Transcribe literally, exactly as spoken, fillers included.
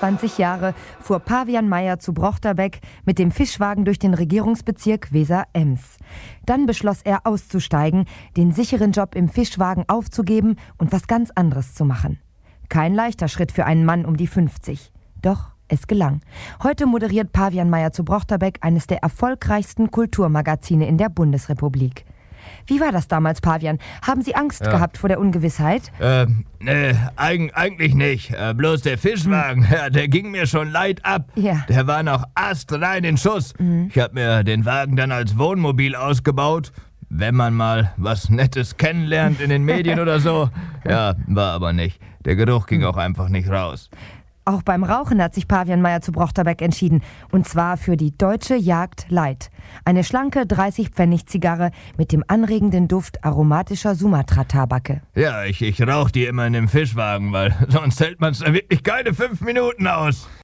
fünfundzwanzig Jahre fuhr Pavian Meyer zu Brochterbeck mit dem Fischwagen durch den Regierungsbezirk Weser-Ems. Dann beschloss er auszusteigen, den sicheren Job im Fischwagen aufzugeben und was ganz anderes zu machen. Kein leichter Schritt für einen Mann um die fünfzig. Doch es gelang. Heute moderiert Pavian Meyer zu Brochterbeck eines der erfolgreichsten Kulturmagazine in der Bundesrepublik. Wie war das damals, Pavian? Haben Sie Angst ja. gehabt vor der Ungewissheit? Äh, nee, eig- eigentlich nicht. Äh, bloß der Fischwagen, hm. ja, der ging mir schon leid ab. Ja. Der war noch astrein in Schuss. Mhm. Ich hab mir den Wagen dann als Wohnmobil ausgebaut. Wenn man mal was Nettes kennenlernt in den Medien oder so. Ja, war aber nicht. Der Geruch ging auch einfach nicht raus. Auch beim Rauchen hat sich Pavian Meyer zu Brochterbeck entschieden. Und zwar für die Deutsche Jagd Light. Eine schlanke dreißig-Pfennig-Zigarre mit dem anregenden Duft aromatischer Sumatra-Tabake. Ja, ich, ich rauche die immer in dem Fischwagen, weil sonst hält man es da wirklich keine fünf Minuten aus.